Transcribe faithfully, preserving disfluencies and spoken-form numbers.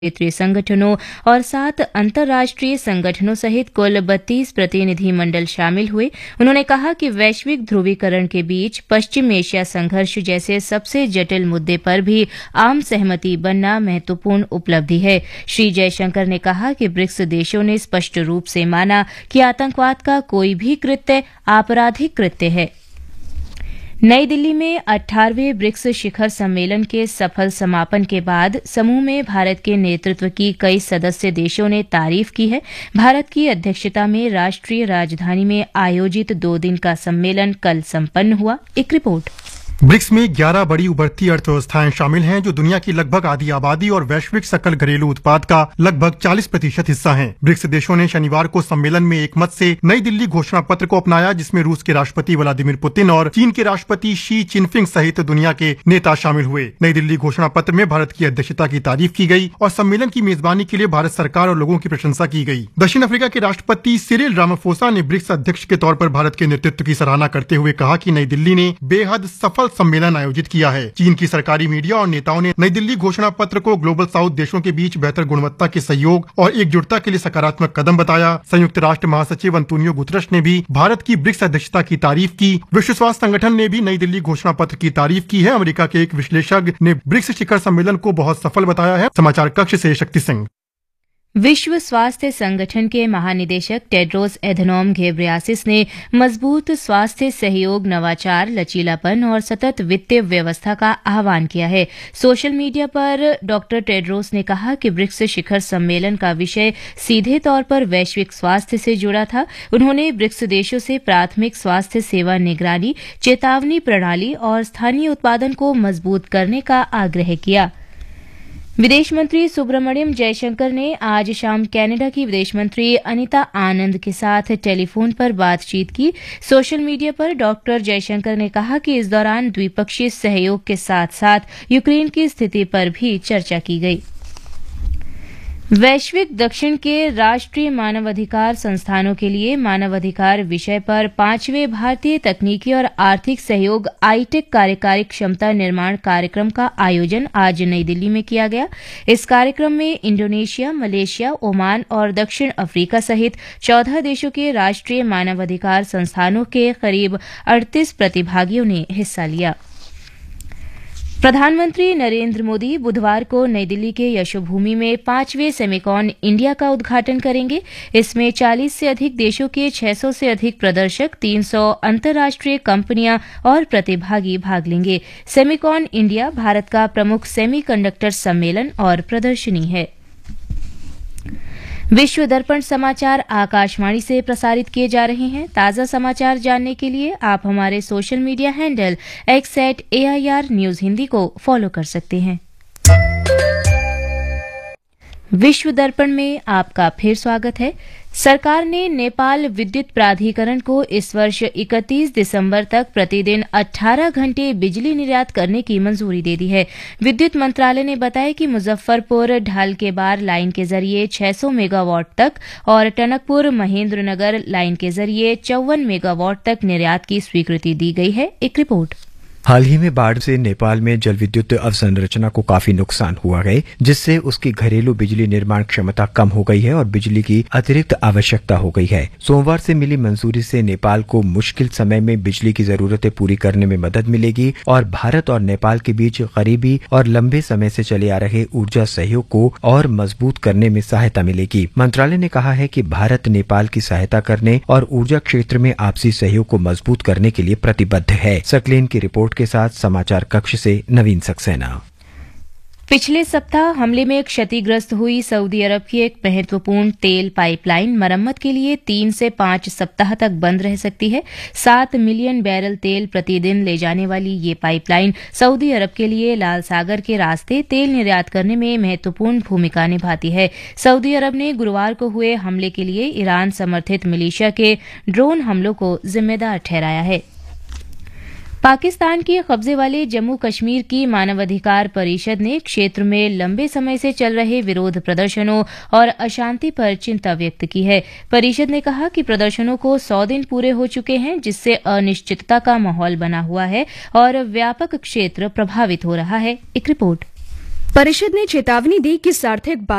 क्षेत्रीय संगठनों और सात अंतर्राष्ट्रीय संगठनों सहित कुल बत्तीस प्रतिनिधि मंडल शामिल हुए। उन्होंने कहा कि वैश्विक ध्रुवीकरण के बीच पश्चिम एशिया संघर्ष जैसे सबसे जटिल मुद्दे पर भी आम सहमति बनना महत्वपूर्ण उपलब्धि है। श्री जयशंकर ने कहा कि ब्रिक्स देशों ने स्पष्ट रूप से माना कि आतंकवाद का कोई भी कृत्य आपराधिक कृत्य है। नई दिल्ली में अठारहवें ब्रिक्स शिखर सम्मेलन के सफल समापन के बाद समूह में भारत के नेतृत्व की कई सदस्य देशों ने तारीफ की है। भारत की अध्यक्षता में राष्ट्रीय राजधानी में आयोजित दो दिन का सम्मेलन कल संपन्न हुआ। एक रिपोर्ट। ब्रिक्स में ग्यारह बड़ी उभरती अर्थव्यवस्थाएं शामिल हैं जो दुनिया की लगभग आधी आबादी और वैश्विक सकल घरेलू उत्पाद का लगभग चालीस प्रतिशत हिस्सा हैं। ब्रिक्स देशों ने शनिवार को सम्मेलन में एक मत से नई दिल्ली घोषणा पत्र को अपनाया, जिसमें रूस के राष्ट्रपति व्लादिमीर पुतिन और चीन के राष्ट्रपति शी चिनफिंग सहित दुनिया के नेता शामिल हुए। नई दिल्ली घोषणा पत्र में भारत की अध्यक्षता की तारीफ की गई और सम्मेलन की मेजबानी के लिए भारत सरकार और लोगों की प्रशंसा की गई। दक्षिण अफ्रीका के राष्ट्रपति सिरिल रामाफोसा ने ब्रिक्स अध्यक्ष के तौर पर भारत के नेतृत्व की सराहना करते हुए कहा कि नई दिल्ली ने बेहद सफल सम्मेलन आयोजित किया है। चीन की सरकारी मीडिया और नेताओं ने नई दिल्ली घोषणा पत्र को ग्लोबल साउथ देशों के बीच बेहतर गुणवत्ता के सहयोग और एकजुटता के लिए सकारात्मक कदम बताया। संयुक्त राष्ट्र महासचिव अंतोनियो गुतरश ने भी भारत की ब्रिक्स अध्यक्षता की तारीफ की। विश्व स्वास्थ्य संगठन ने भी नई दिल्ली घोषणा पत्र की तारीफ की है। अमेरिका के एक विश्लेषक ने ब्रिक्स शिखर सम्मेलन को बहुत सफल बताया है। समाचार कक्ष से शक्ति सिंह। विश्व स्वास्थ्य संगठन के महानिदेशक टेड्रोस एधनोम घेब्रेयेसस ने मजबूत स्वास्थ्य सहयोग, नवाचार, लचीलापन और सतत वित्तीय व्यवस्था का आह्वान किया है। सोशल मीडिया पर डॉक्टर टेड्रोस ने कहा कि ब्रिक्स शिखर सम्मेलन का विषय सीधे तौर पर वैश्विक स्वास्थ्य से जुड़ा था। उन्होंने ब्रिक्स देशों से प्राथमिक स्वास्थ्य सेवा निगरानी, चेतावनी प्रणाली और स्थानीय उत्पादन को मजबूत करने का आग्रह किया। विदेश मंत्री सुब्रमण्यम जयशंकर ने आज शाम कनाडा की विदेश मंत्री अनिता आनंद के साथ टेलीफोन पर बातचीत की। सोशल मीडिया पर डॉक्टर जयशंकर ने कहा कि इस दौरान द्विपक्षीय सहयोग के साथ साथ यूक्रेन की स्थिति पर भी चर्चा की गई। वैश्विक दक्षिण के राष्ट्रीय मानवाधिकार संस्थानों के लिए मानवाधिकार विषय पर पांचवें भारतीय तकनीकी और आर्थिक सहयोग आईटेक कार्यकारी क्षमता निर्माण कार्यक्रम का आयोजन आज नई दिल्ली में किया गया। इस कार्यक्रम में इंडोनेशिया, मलेशिया, ओमान और दक्षिण अफ्रीका सहित चौदह देशों के राष्ट्रीय मानवाधिकार संस्थानों के करीब अड़तीस प्रतिभागियों ने हिस्सा लिया। प्रधानमंत्री नरेंद्र मोदी बुधवार को नई दिल्ली के यशोभूमि में पांचवें सेमिकॉन इंडिया का उद्घाटन करेंगे। इसमें चालीस से अधिक देशों के छह सौ से अधिक प्रदर्शक, तीन सौ अंतर्राष्ट्रीय कंपनियां और प्रतिभागी भाग लेंगे। सेमिकॉन इंडिया भारत का प्रमुख सेमीकंडक्टर सम्मेलन और प्रदर्शनी है। विश्व दर्पण समाचार आकाशवाणी से प्रसारित किए जा रहे हैं। ताज़ा समाचार जानने के लिए आप हमारे social media handle x eight A I R news Hindi को फॉलो कर सकते हैं। विश्व दर्पण में आपका फिर स्वागत है। सरकार ने नेपाल विद्युत प्राधिकरण को इस वर्ष इकतीस दिसंबर तक प्रतिदिन अठारह घंटे बिजली निर्यात करने की मंजूरी दे दी है। विद्युत मंत्रालय ने बताया कि मुजफ्फरपुर ढाल के बार लाइन के जरिए छह सौ मेगावाट तक और टनकपुर महेंद्रनगर लाइन के जरिए चौवन मेगावाट तक निर्यात की स्वीकृति दी गई है। एक रिपोर्ट। हाल ही में बाढ़ से नेपाल में जल विद्युत अवसंरचना को काफी नुकसान हुआ है, जिससे उसकी घरेलू बिजली निर्माण क्षमता कम हो गई है और बिजली की अतिरिक्त आवश्यकता हो गई है। सोमवार से मिली मंजूरी से नेपाल को मुश्किल समय में बिजली की जरूरतें पूरी करने में मदद मिलेगी और भारत और नेपाल के बीच करीबी और लंबे समय से चले आ रहे ऊर्जा सहयोग को और मजबूत करने में सहायता मिलेगी। मंत्रालय ने कहा है कि भारत नेपाल की सहायता करने और ऊर्जा क्षेत्र में आपसी सहयोग को मजबूत करने के लिए प्रतिबद्ध है। सकलेन की रिपोर्ट के साथ समाचार कक्ष से नवीन सक्सेना। पिछले सप्ताह हमले में क्षतिग्रस्त हुई सऊदी अरब की एक महत्वपूर्ण तेल पाइपलाइन मरम्मत के लिए तीन से पांच सप्ताह तक बंद रह सकती है। सात मिलियन बैरल तेल प्रतिदिन ले जाने वाली ये पाइपलाइन सऊदी अरब के लिए लाल सागर के रास्ते तेल निर्यात करने में महत्वपूर्ण भूमिका निभाती है। सऊदी अरब ने गुरुवार को हुए हमले के लिए ईरान समर्थित मिलिशिया के ड्रोन हमलों को जिम्मेदार ठहराया है। पाकिस्तान के कब्जे वाले जम्मू कश्मीर की मानवाधिकार परिषद ने क्षेत्र में लंबे समय से चल रहे विरोध प्रदर्शनों और अशांति पर चिंता व्यक्त की है। परिषद ने कहा कि प्रदर्शनों को सौ दिन पूरे हो चुके हैं, जिससे अनिश्चितता का माहौल बना हुआ है और व्यापक क्षेत्र प्रभावित हो रहा है। एक रिपोर्ट। परिषद ने चेतावनी दी कि सार्थक